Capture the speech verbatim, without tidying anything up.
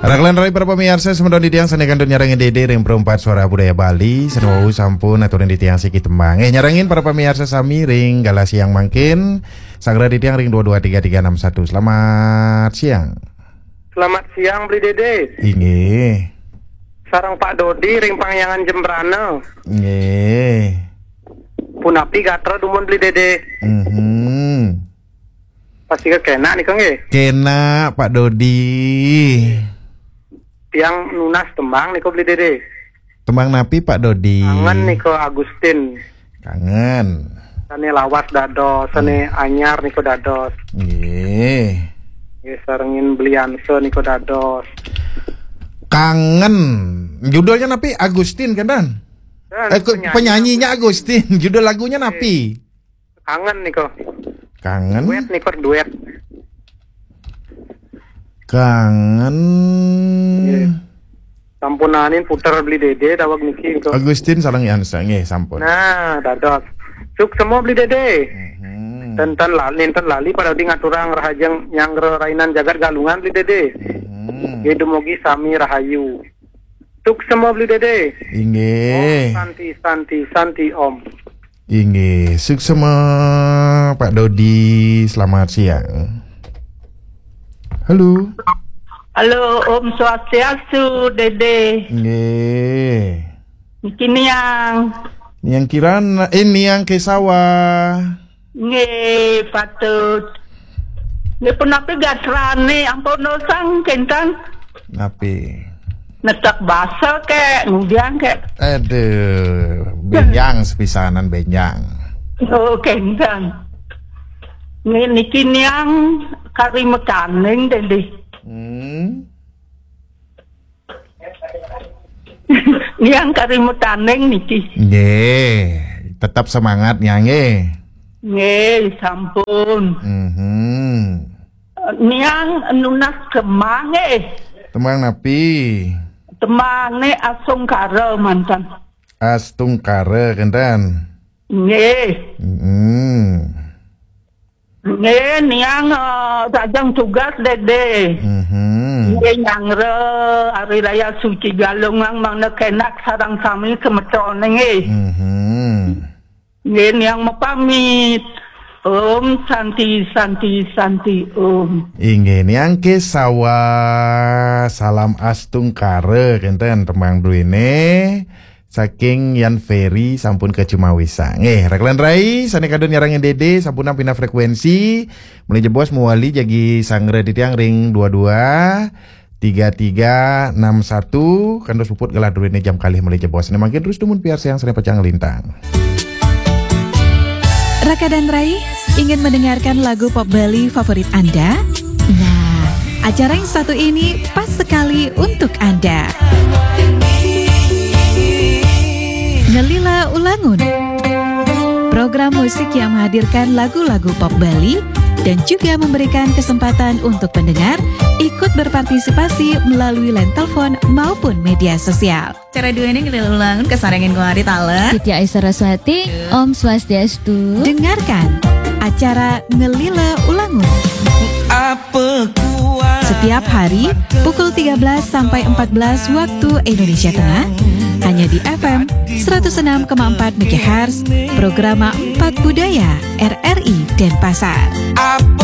Raglan rai para pemirsa semedon di tiang sanekan nyarangin dede ring perempat suara budaya Bali senwau sampun aturan di tiang siki tembang. Eh nyarangin para pemirsa sami ring galah siang mangkin sagra di tiang ring dua dua tiga tiga enam satu. Selamat siang. Selamat siang Bli Dede. Inge. Sarang Pak Dodi ring Pangyangan Jembrana. Inge. Punapi gatra dumun Bli Dede. Mhm. Pasti ke kena nih Kang ye. Kena Pak Dodi. Tiang nunas tembang niko Bli Dede. Tembang napi Pak Dodi. Kangen niko Agustin. Kangen. Sane lawas dados, sane hmm. anyar niko dados. Nggih. Nggih sarengin Blianso niko dados. Kangen. Judulnya napi Agustin kan Dan? Eh, penyanyi penyanyinya Agustin. Judul lagunya napi. Kangen niko. Kangen. Duet niko duet. Kangen. Yeah. Sampunanin puter Bli Dede dawag niki ko. Agustin sareng Yansa nggih sampun. Nah, dados. Suk semua Bli Dede. Mm-hmm. Tenten lali enten lali pada di ngaturang rahajeng nyangre rainan jagat galungan Bli Dede. Mm-hmm. Ge dumugi sami rahayu. Suk semua Bli Dede. Inggih. Om santi santi santi Om. Inggih, suk semua Pak Dodi, selamat siang. Halo. Halo, Om Swastiastu, Dede. Nggih. Niki niang. Niang kirana, eh niang ke sawah. Nggih, patut. Nggih penapi gatrane ampun nosang kentang. Napi. Netak basa ke, kemudian ke. Aduh, benyang sepisanan benyang. Oh, kentang. Nggih niki niang kari mekaning, Dede. Hmm. Niang kari mekaning niki. Nggih, tetap semangat niang nggih. Nggih, sampun. Mhm. Niang nunas kemang nggih. Temang napi. Temane asungkara mantan. Astungkara kendan. Nggih. Mhm. Nggih niang uh, rajang tugas Dede. Mhm. Nggih nyangre hari raya suci galungang mangna kenak sarang sami kemetone nggih. Mhm. Nggih niang mepamit. Om santi santi santi Om. Inggih niang ke sawah salam astungkara kenten tembang duene saking Yan Ferry sampun ke Cimawisa. Nggih Raglan rai sane kadon nyarangin Dede sampun pina frekuensi mulai jebos muali jagi sangre di tiang ring dua dua tiga tiga enam satu kandos puput gelah duene jam kali mulai jebos. Ne makin terus dumun piar siang sane pecang lintang. Raka dan Rai ingin mendengarkan lagu pop Bali favorit Anda? Nah, acara yang satu ini pas sekali untuk Anda. Ngelila Ulangun, program musik yang menghadirkan lagu-lagu pop Bali dan juga memberikan kesempatan untuk pendengar ikut berpartisipasi melalui line telepon maupun media sosial. Cara dua ini Ngelila Ulangun kesarengin kuari tala Ditya Aisaraswati, Om Swastiastu. Dengarkan acara Ngelila Ulangun setiap hari pukul tiga belas sampai empat belas waktu Indonesia Tengah hanya di F M seratus enam koma empat megahertz, program empat Budaya R R I Denpasar.